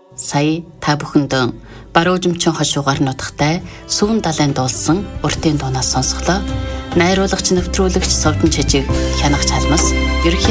Сая та бүхэндээ баруужимчин хошуугаар нутагтай сүүн далайн дуулсан уртын дуунаас сонсголоо. Найруулагч, нэвтрүүлэгч, совдон чижиг, хянагч алмас